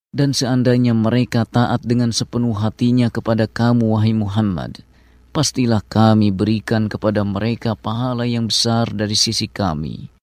Dan seandainya mereka taat dengan sepenuh hatinya kepada kamu, wahai Muhammad, pastilah kami berikan kepada mereka pahala yang besar dari sisi kami.